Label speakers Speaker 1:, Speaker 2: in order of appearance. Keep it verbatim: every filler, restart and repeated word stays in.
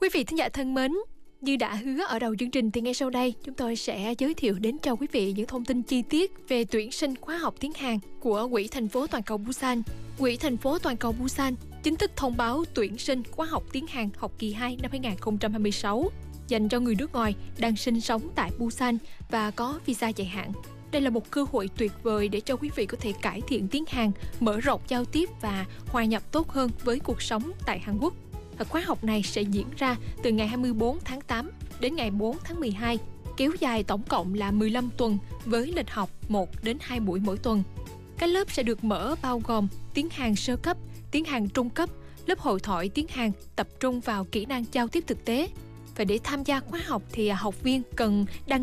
Speaker 1: Quý vị thính giả thân mến, như đã hứa ở đầu chương trình thì ngay sau đây chúng tôi sẽ giới thiệu đến cho quý vị những thông tin chi tiết về tuyển sinh khóa học tiếng Hàn của Quỹ thành phố toàn cầu Busan. Quỹ thành phố toàn cầu Busan chính thức thông báo tuyển sinh khóa học tiếng Hàn học kỳ hai năm hai không hai sáu dành cho người nước ngoài đang sinh sống tại Busan và có visa dài hạn. Đây là một cơ hội tuyệt vời để cho quý vị có thể cải thiện tiếng Hàn, mở rộng giao tiếp và hòa nhập tốt hơn với cuộc sống tại Hàn Quốc. Khóa học này sẽ diễn ra từ ngày hai mươi bốn tháng tám đến ngày bốn tháng mười hai, kéo dài tổng cộng là mười lăm tuần với lịch học một đến hai buổi mỗi tuần. Các lớp sẽ được mở bao gồm tiếng Hàn sơ cấp, tiếng Hàn trung cấp, lớp hội thoại tiếng Hàn tập trung vào kỹ năng giao tiếp thực tế. Và để tham gia khóa học thì học viên cần đăng